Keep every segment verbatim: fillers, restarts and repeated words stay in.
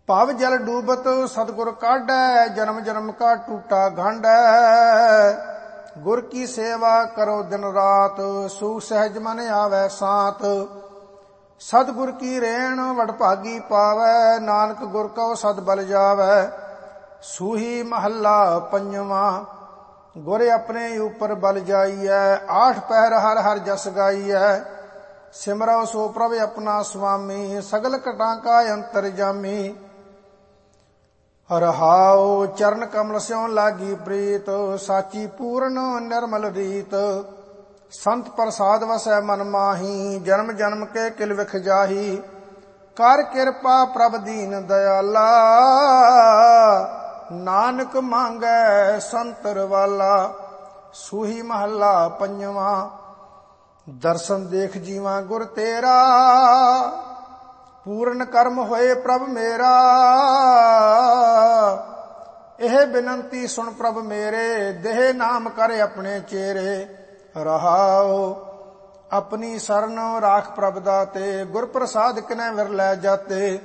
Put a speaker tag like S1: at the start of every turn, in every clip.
S1: ਭਵ ਜਲ ਡੂਬਤ ਸਤਿਗੁਰ ਕਾਢੈ, ਜਨਮ ਜਨਮ ਕਾ ਟੂਟਾ ਗੰਢੈ। ਗੁਰ ਕੀ ਸੇਵਾ ਕਰੋ ਦਿਨ ਰਾਤ, ਸੁਖ ਸਹਿਜ ਮਨ ਆਵੈ ਸਾਤ। ਸਤਿਗੁਰ ਕੀ ਰੇਣ ਵਡਭਾਗੀ ਪਾਵੈ, ਨਾਨਕ ਗੁਰ ਕਉ ਸਦ ਬਲ ਜਾਵੈ। ਸੂਹੀ ਮਹੱਲਾ ਪੰਜਵਾਂ। ਗੁਰ ਆਪਣੇ ਉਪਰ ਬਲ ਜਾਈਐ, ਆਠ ਪਹਿਰ ਹਰ ਹਰ ਜਸ ਗਾਈਐ। ਸਿਮਰਉ ਸੋ ਪ੍ਰਭ ਆਪਣਾ ਸੁਆਮੀ, ਸਗਲ ਘਟਾਂ ਕਾ ਅੰਤਰਜਾਮੀ। ਰਹਾਉ ਚਰਨ ਕਮਲ ਸਿਉ ਲਾਗੀ ਪ੍ਰੀਤ, ਸਾਚੀ ਪੂਰਨ ਨਿਰਮਲ ਰੀਤ। ਸੰਤ ਪ੍ਰਸਾਦ ਵਸੈ ਮਨ ਮਾਹੀ, ਜਨਮ ਜਨਮ ਕੇ ਕਿਲ ਵਿਖ ਜਾਹੀ। ਕਰ ਕਿਰਪਾ ਪ੍ਰਭ ਦੀਨ ਦਇਆਲਾ, ਨਾਨਕ ਮੰਗੈ ਸੰਤਰ ਵਾਲਾ। ਸੂਹੀ ਮਹੱਲਾ ਪੰਜਵਾਂ। ਦਰਸ਼ਨ ਦੇਖ ਜੀਵਾਂ ਗੁਰ ਤੇਰਾ, ਪੂਰਨ ਕਰਮ ਹੋਏ ਪ੍ਰਭ ਮੇਰਾ। ਇਹ ਬਿਨੰਤੀ ਸੁਣ ਪ੍ਰਭ ਮੇਰੇ, ਦੇਹ ਨਾਮ ਕਰ ਆਪਣੇ ਚੇਰੇ। ਰਹਾਉ ਆਪਣੀ ਸਰਨ ਰਾਖ ਪ੍ਰਭ ਦਾਤੇ, ਗੁਰ ਪ੍ਰਸਾਦ ਕਿਨੈ ਵਿਰਲੈ ਜਾਤੇ।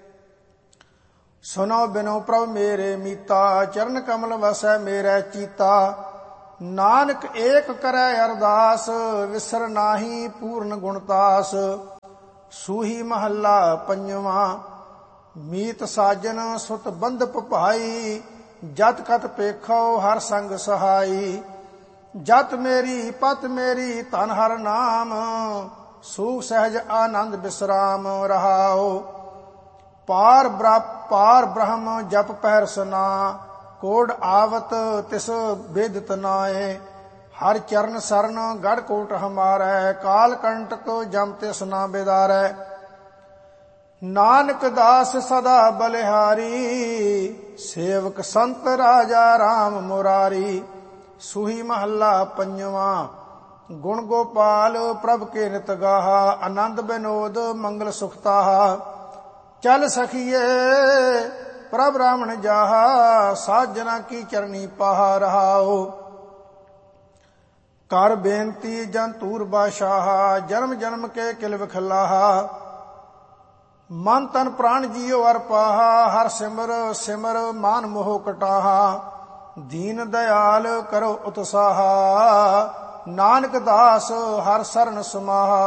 S1: ਸੁਨੋ ਬਿਨੋ ਪ੍ਰਭ ਮੇਰੇ ਮੀਤਾ, ਚਰਨ ਕਮਲ ਵਸੈ ਮੇਰੇ ਚੀਤਾ। ਨਾਨਕ ਏਕ ਕਰੈ ਅਰਦਾਸ, ਵਿਸਰ ਨਾਹੀ ਪੂਰਨ ਗੁਣਤਾਸ। ਸੂਹੀ ਮਹੱਲਾ ਪੰਜਵਾਂ। ਮੀਤ ਸਾਜਨ ਸੁਤ ਬੰਧਪ ਭਾਈ, ਜਤ ਕਤ ਪੇਖੋ ਹਰ ਸੰਗ ਸਹਾਈ। ਜਤ ਮੇਰੀ ਪਤ ਮੇਰੀ ਧਨ ਹਰ ਨਾਮ, ਸੂਖ ਸਹਿਜ ਆਨੰਦ ਬਿਸਰਾਮ। ਰਹਾਉ ਪਾਰ ਪਾਰ ਬ੍ਰਹਮ ਜਪ ਪਹਿਰ ਸਨਾ, ਕੋੜ ਆਵਤ ਤਿਸ ਬੇਦਿਤ ਨਾਏ। ਹਰ ਚਰਨ ਸਰਨ ਗੜ ਕੋਟ ਹਮਾਰੈ, ਕਾਲ ਕੰਟਕ ਜਮ ਤਿਸ ਨਾ ਬਿਦਾਰੈ। ਨਾਨਕ ਦਾਸ ਸਦਾ ਬਲਿਹਾਰੀ, ਸੇਵਕ ਸੰਤ ਰਾਜਾ ਰਾਮ ਮੁਰਾਰੀ। ਸੂਹੀ ਮਹੱਲਾ ਪੰਜਵਾਂ। ਗੁਣ ਗੋਪਾਲ ਪ੍ਰਭ ਕੇ ਨਿਤ ਗਾਹਾ, ਆਨੰਦ ਬਿਨੋਦ ਮੰਗਲ ਸੁਖਤਾਹਾ। ਚਲ ਸਖੀਏ ਪ੍ਰਭ ਰਾਮਣ ਜਾਹਾ, ਸਾਜਨਾ ਕੀ ਚਰਨੀ ਪਾਹਾ। ਰਹਾਉ ਕਰ ਬੇਨਤੀ ਜਨ ਤੂਰ ਬਾਸ਼ਾਹਾ, ਜਨਮ ਜਨਮ ਕੇ ਕਿਲ ਵਿਖਲਾਹਾ। ਮਨ ਤਨ ਪ੍ਰਾਣ ਜੀਉ ਅਰ ਪਾਹਾ, ਹਰ ਸਿਮਰ ਸਿਮਰ ਮਾਨ ਮੋਹ ਕਟਾਹਾ। ਦੀਨ ਦਇਆਲ ਕਰੋ ਉਤਸਾਹਾ, ਨਾਨਕ ਦਾਸ ਹਰ ਸਰਨ ਸਮਾਹਾ।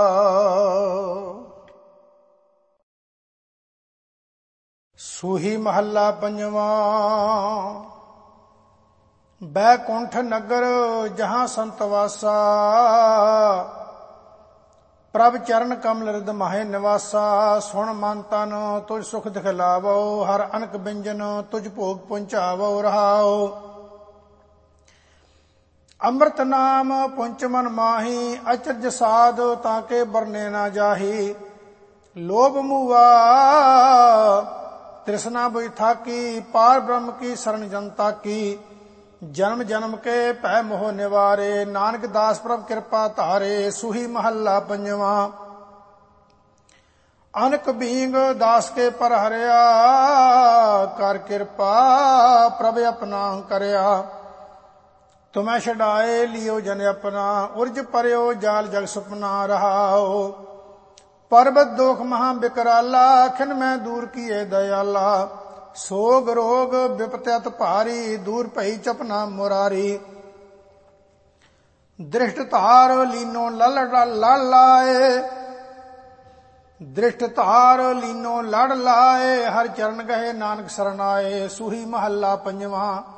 S1: ਸੂਹੀ ਮਹੱਲਾ ਪੰਜਵਾਂ। ਬੈਕੁੰਠ ਨਗਰ ਜਹਾਂ ਸੰਤ ਵਾਸਾ, ਪ੍ਰਭ ਚਰਨ ਕਮਲ ਰਿਦ ਮਾਹੇ ਨਿਵਾਸਾ। ਸੁਣ ਮਨ ਤਨ ਤੁਝ ਸੁਖ ਦਿਖਲਾਵੋ, ਹਰ ਅਨਕ ਬਿੰਜਨ ਤੁਝ ਭੋਗ ਪਹੁੰਚਾਵੋ। ਰਹਾਉ ਅੰਮ੍ਰਿਤ ਨਾਮ ਪੁੰਚ ਮਨ ਮਾਹੀ, ਅਚਰਜ ਸਾਧ ਤਾਕੇ ਬਰਨੇ ਨਾ ਜਾਹੀ। ਲੋਭ ਮੂਆ ਤ੍ਰਿਸ਼ਨਾ ਬੁਝ ਥਾਕੀ, ਪਾਰ ਬ੍ਰਹਮ ਕੀ ਸਰਨ ਜਨਤਾ ਕੀ। ਜਨਮ ਜਨਮ ਕੇ ਭੈ ਮੋਹ ਨਿਵਾਰੇ, ਨਾਨਕ ਦਾਸ ਪ੍ਰਭ ਕਿਰਪਾ ਧਾਰੇ। ਸੂਹੀ ਮਹੱਲਾ ਪੰਜਵਾਂ। ਅਨਕ ਬੀਂਗ ਦਾਸ ਕੇ ਪਰ ਹਰਿਆ, ਕਰ ਕਿਰਪਾ ਪ੍ਰਭ ਆਪਣਾ ਕਰਿਆ। ਤੁਮੈ ਛਡਾਏ ਲਿਓ ਜਨ ਆਪਣਾ, ਉਰਜ ਪਰਿਓ ਜਾਲ ਜਗ ਸੁਪਨਾ। ਰਹਾਉ ਪਰਬਤ ਦੋਖ ਮਹਾ ਬਿਕਰਾਲਾ, ਖਿਨ ਮੈਂ ਦੂਰ ਕੀਏ ਦਇਆਲਾ। ਸੋਗ ਰੋਗ ਬਿਪਤ ਅਤ ਭਾਰੀ, ਦੂਰ ਭਈ ਚਪਨਾ ਮੁਰਾਰੀ। ਦ੍ਰਿਸ਼ਟ ਧਾਰ ਲੀਨੋ ਲਲ ਲੜ ਲਾਏ, ਦ੍ਰਿਸ਼ਟ ਧਾਰ ਲੀਨੋ ਲੜ ਲਾਏ। ਹਰ ਚਰਨ ਗਏ ਨਾਨਕ ਸਰਨਾਏ। ਸੂਹੀ ਮਹੱਲਾ ਪੰਜਵਾਂ।